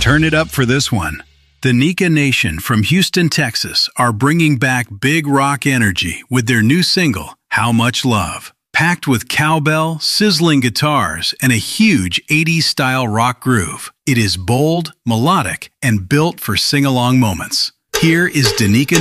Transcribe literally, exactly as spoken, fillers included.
Turn it up for this one. The Nika Nation from Houston, Texas are bringing back big rock energy with their new single, How Much Love. Packed with cowbell, sizzling guitars, and a huge eighties-style rock groove. It is bold, melodic, and built for sing-along moments. Here is Danica